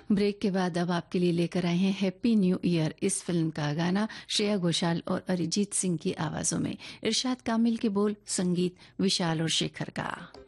Break के बाद अब आपके लिए लेकर आए हैं हैप्पी न्यू ईयर। इस फिल्म का गाना श्रेया घोषाल और अरिजीत सिंह की आवाजों में, इरशाद कामिल के बोल, संगीत विशाल और शेखर का।